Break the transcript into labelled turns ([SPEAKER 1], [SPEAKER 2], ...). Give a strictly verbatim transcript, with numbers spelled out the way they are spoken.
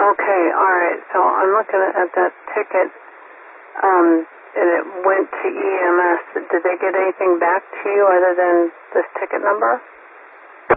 [SPEAKER 1] Okay, all right. So I'm looking at that ticket, um, and it went to E M S. Did they get anything back to you other than this ticket number?